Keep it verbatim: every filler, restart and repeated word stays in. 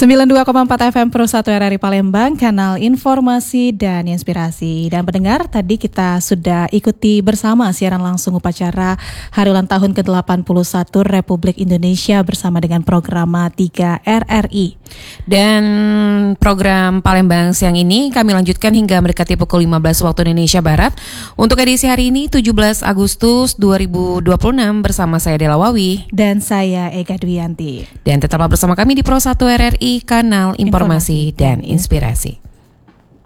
sembilan puluh dua koma empat F M Pro satu R R I Palembang, kanal informasi dan inspirasi. Dan pendengar, tadi kita sudah ikuti bersama siaran langsung upacara Hari Ulang Tahun ke delapan puluh satu Republik Indonesia bersama dengan program tiga R R I. Dan program Palembang siang ini kami lanjutkan hingga mendekati pukul lima belas waktu Indonesia Barat. Untuk edisi hari ini tujuh belas Agustus dua ribu dua puluh enam bersama saya Dela Wawi dan saya Ega Dwianti. Dan tetaplah bersama kami di Pro satu R R I, kanal informasi dan inspirasi.